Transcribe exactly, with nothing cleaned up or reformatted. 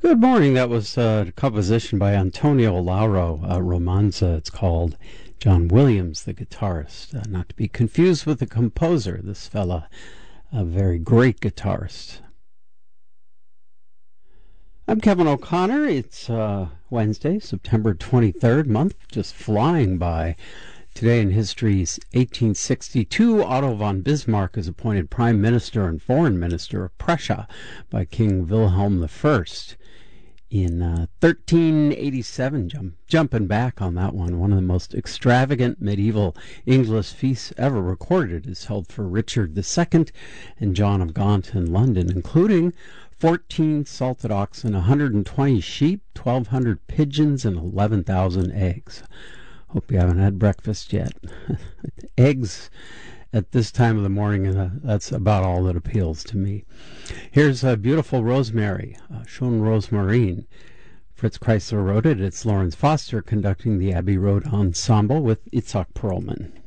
Good morning. That was uh, a composition by Antonio Lauro, uh, Romanza, it's called. John Williams, the guitarist, uh, not to be confused with the composer. This fella, a very great guitarist. I'm Kevin O'Connor. It's uh, Wednesday, September twenty-third, month just flying by. Today in history, eighteen sixty-two, Otto von Bismarck is appointed Prime Minister and Foreign Minister of Prussia by King Wilhelm the First. In uh, thirteen eighty-seven, jump, jumping back on that one, one of the most extravagant medieval English feasts ever recorded is held for Richard the Second and John of Gaunt in London, including fourteen salted oxen, one hundred twenty sheep, twelve hundred pigeons, and eleven thousand eggs. Hope you haven't had breakfast yet. Eggs at this time of the morning, and uh, that's about all that appeals to me. Here's a beautiful Rosemary, uh, Schon Rosmarin. Fritz Kreisler wrote it. It's Lawrence Foster conducting the Abbey Road Ensemble with Itzhak Perlman.